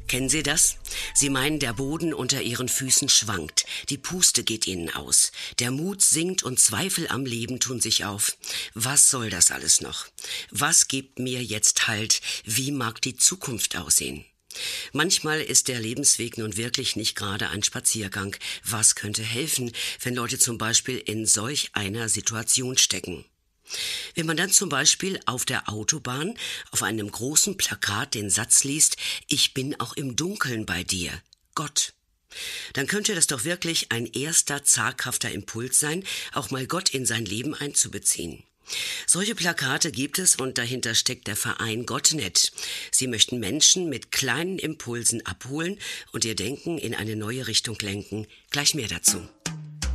Kennen Sie das? Sie meinen, der Boden unter Ihren Füßen schwankt, die Puste geht Ihnen aus, der Mut sinkt und Zweifel am Leben tun sich auf. Was soll das alles noch? Was gibt mir jetzt Halt? Wie mag die Zukunft aussehen? Manchmal ist der Lebensweg nun wirklich nicht gerade ein Spaziergang. Was könnte helfen, wenn Leute zum Beispiel in solch einer Situation stecken? Wenn man dann zum Beispiel auf der Autobahn auf einem großen Plakat den Satz liest, ich bin auch im Dunkeln bei dir, Gott, dann könnte das doch wirklich ein erster zaghafter Impuls sein, auch mal Gott in sein Leben einzubeziehen. Solche Plakate gibt es und dahinter steckt der Verein GottNet. Sie möchten Menschen mit kleinen Impulsen abholen und ihr Denken in eine neue Richtung lenken. Gleich mehr dazu.